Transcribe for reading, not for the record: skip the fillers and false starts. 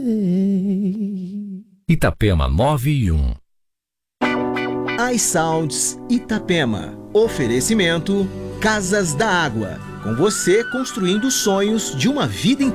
Itapema 9:1. iSounds Itapema. Oferecimento Casas da Água. Com você construindo sonhos de uma vida inteira.